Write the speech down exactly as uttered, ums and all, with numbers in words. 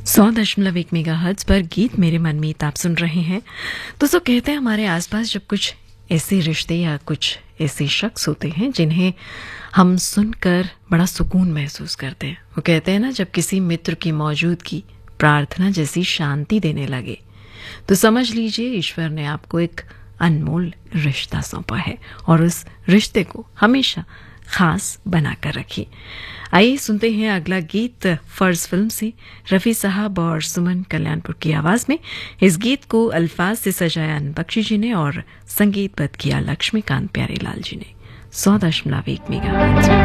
सौ दशमलव एक मेगा हर्ट्ज पर गीत मेरे मनमीत आप सुन रहे हैं। दोस्तों, कहते हैं हमारे आसपास जब कुछ ऐसे रिश्ते या कुछ ऐसे शख्स होते हैं जिन्हें हम सुनकर बड़ा सुकून महसूस करते हैं। वो कहते हैं ना, जब किसी मित्र की मौजूदगी प्रार्थना जैसी शांति देने लगे तो समझ लीजिए ईश्वर ने आपको एक अनमोल रिश्ता सौंपा है और उस रिश्ते को हमेशा खास बनाकर रखिए। आइए सुनते हैं अगला गीत फर्ज फिल्म से रफी साहब और सुमन कल्याणपुर की आवाज में। इस गीत को अल्फाज से सजाया अनबख्शी जी ने और संगीतबद्ध किया लक्ष्मीकांत प्यारेलाल जी ने। सौ दशमलव एक मेगा